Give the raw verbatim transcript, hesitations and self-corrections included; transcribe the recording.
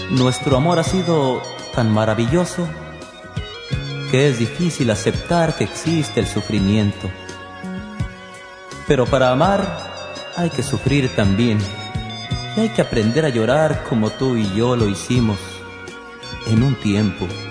Nuestro amor ha sido tan maravilloso que es difícil aceptar que existe el sufrimiento. Pero para amar hay que sufrir también, y hay que aprender a llorar como tú y yo lo hicimos en un tiempo.